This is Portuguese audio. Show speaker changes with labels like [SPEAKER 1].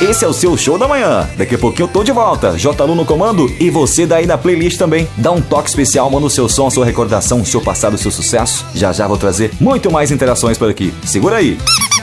[SPEAKER 1] Esse é o seu Show da Manhã. Daqui a pouquinho eu tô de volta. J. Lu no comando e você daí na playlist também. Dá um toque especial, manda o seu som, a sua recordação, o seu passado, o seu sucesso. Já já vou trazer muito mais interações por aqui. Segura aí.